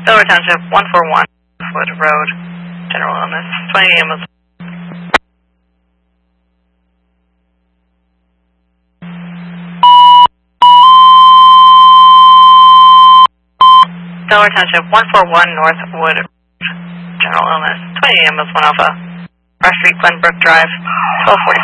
Delaware Township, 141 Wood Road, general illness, 20 ambulance. Delaware Township, 141 North Wood, general illness, 20 ambulance, 1 Alpha, Rush Street, Glenbrook Drive, 1245.